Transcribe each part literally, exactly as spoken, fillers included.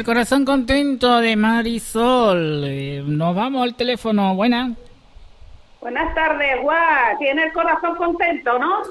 el corazón contento de Marisol. Eh, nos vamos al teléfono. Buenas. Buenas tardes, guau. Tiene el corazón contento, ¿no?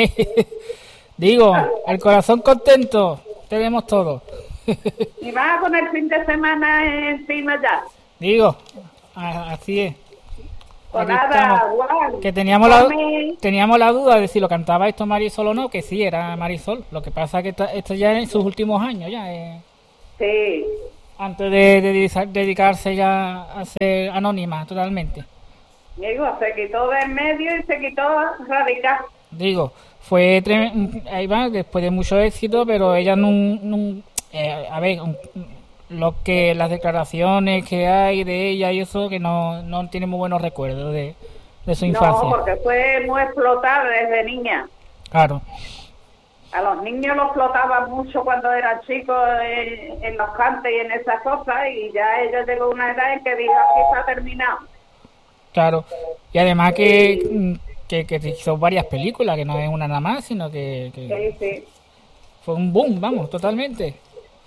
Digo, el corazón contento. Tenemos todo. Y vas con el fin de semana encima ya. Digo, así es. Pues nada, guau. Que teníamos la, teníamos la duda de si lo cantaba esto Marisol o no, que sí, era Marisol. Lo que pasa es que esto, esto ya en sus últimos años, ya. Eh, sí. Antes de, de dedicarse ya a ser anónima totalmente. Digo, se quitó de en medio y se quitó radical. Digo, fue trem- ahí va, después de mucho éxito, pero ella no, no eh, a ver, lo que las declaraciones que hay de ella y eso, que no, no tiene muy buenos recuerdos de, de su infancia. No, porque fue muy explotada desde niña. Claro. A los niños los explotaban mucho cuando eran chicos en, en los cantes y en esas cosas, y ya ella llegó a una edad en que dijo, aquí está terminado. Claro, y además que, que, que hizo varias películas, que no es una nada más, sino que, que sí, sí. Fue un boom, vamos, totalmente.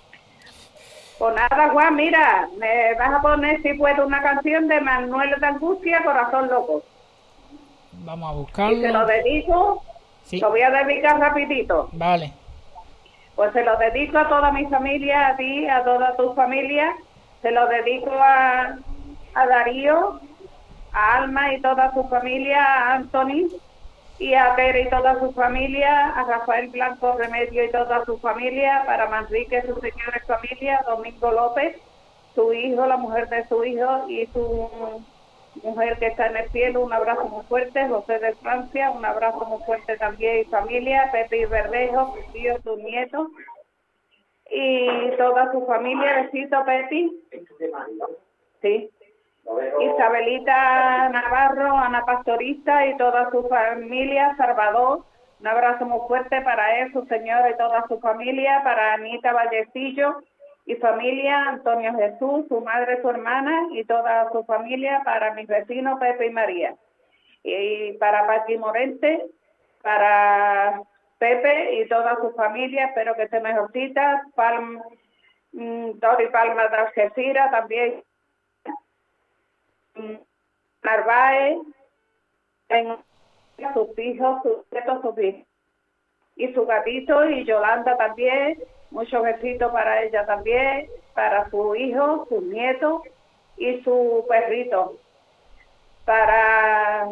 Pues nada, Juan, mira, me vas a poner, si puedo, una canción de Manuel de Angustia, Corazón Loco. Vamos a buscarlo. Y se lo dedico, sí. Lo voy a dedicar rapidito. Vale. Pues se lo dedico a toda mi familia, a ti, a toda tu familia. Se lo dedico a, a Darío, a Alma y toda su familia, a Anthony y a Pere y toda su familia, a Rafael Blanco Remedio y toda su familia, para Manrique, su señora familia, Domingo López, su hijo, la mujer de su hijo y su mujer que está en el cielo, un abrazo muy fuerte. José de Francia, un abrazo muy fuerte también y familia, Pepe y Verdejo, sus tíos, sus nietos y toda su familia. Besito, Pepe. Sí. Isabelita Navarro, Ana Pastorista y toda su familia, Salvador, un abrazo muy fuerte para él, su señora y toda su familia, para Anita Vallecillo y familia, Antonio Jesús, su madre, su hermana y toda su familia, para mis vecinos Pepe y María, y para Paqui Morente, para Pepe y toda su familia, espero que esté mejorcita, Palma, Dori Palma de Algeciras también, Narváez, en sus hijos, sus nietos, sus hijos y su gatito, y Yolanda también, muchos besitos para ella también, para su hijo, sus nietos y su perrito, para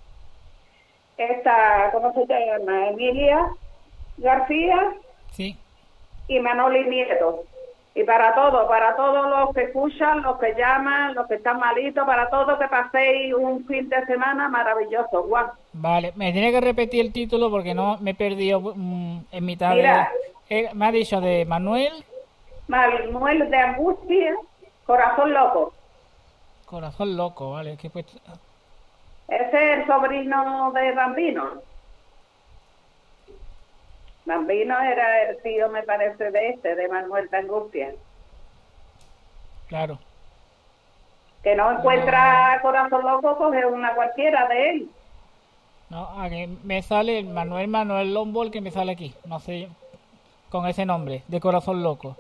esta, ¿cómo se llama? Emilia García, sí, y Manoli Nieto. Y para todos, para todos los que escuchan, los que llaman, los que están malitos, para todos, que paséis un fin de semana maravilloso, Juan. Vale, me tiene que repetir el título porque no me he perdido mmm, en mitad. Mira, de... Eh, me ha dicho de Manuel. Manuel de Angustia, Corazón Loco. Corazón Loco, vale. ¿Qué pues... Ese es el sobrino de Bambino. Bambino era el tío, me parece, de este, de Manuel de Angustia. Claro. Que no encuentra ah. Corazón Loco, pues es una cualquiera de él. No, aquí me sale Manuel Manuel Lombo, el que me sale aquí. No sé, con ese nombre, de Corazón Loco.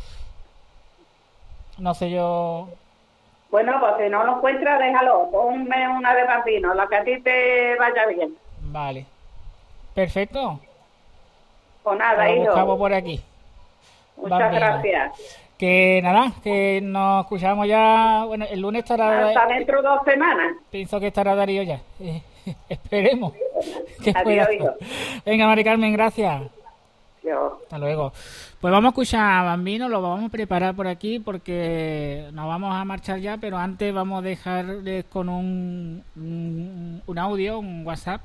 No sé yo... Bueno, pues si no lo encuentra, déjalo. Ponme una de Bambino, la que a ti te vaya bien. Vale. Perfecto. Pues nada, lo hijo. buscamos por aquí. Muchas Bambino. Gracias. Que nada, que nos escuchamos ya. Bueno, el lunes estará. Hasta dentro de dos semanas. Pienso que estará Darío ya. Eh, esperemos. Que Adiós, hijo. Venga, Mari Carmen, gracias. Yo. Hasta luego. Pues vamos a escuchar a Bambino, lo vamos a preparar por aquí porque nos vamos a marchar ya, pero antes vamos a dejarles con un, un, un audio, un WhatsApp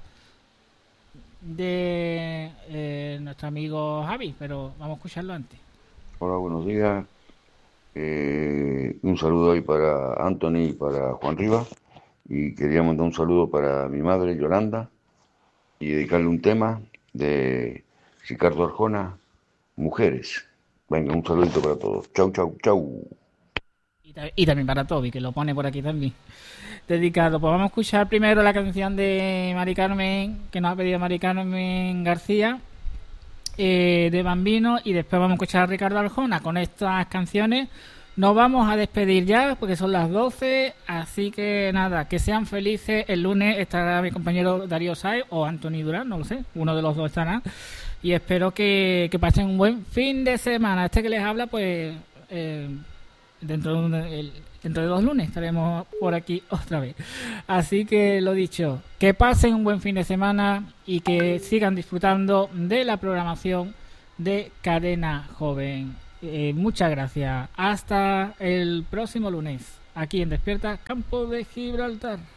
de eh, nuestro amigo Javi, pero vamos a escucharlo antes. Hola, buenos días. Eh, un saludo ahí para Anthony y para Juan Rivas. Y quería mandar un saludo para mi madre, Yolanda, y dedicarle un tema de Ricardo Arjona, Mujeres. Venga, un saludito para todos. Chau, chau, chau. Y, ta- y también para Toby, que lo pone por aquí también. Dedicado. Pues vamos a escuchar primero la canción de Mari Carmen, que nos ha pedido Mari Carmen García. eh, de Bambino, y después vamos a escuchar a Ricardo Arjona con estas canciones. Nos vamos a despedir ya porque son las doce, así que nada, que sean felices. El lunes estará mi compañero Darío Saez o Anthony Durán, no lo sé, uno de los dos estará, y espero que, que pasen un buen fin de semana. Este que les habla, pues eh, dentro de un, el, dentro de dos lunes estaremos por aquí otra vez, así que lo dicho, que pasen un buen fin de semana y que sigan disfrutando de la programación de Cadena Joven. Eh, muchas gracias. Hasta el próximo lunes, aquí en Despierta Campo de Gibraltar.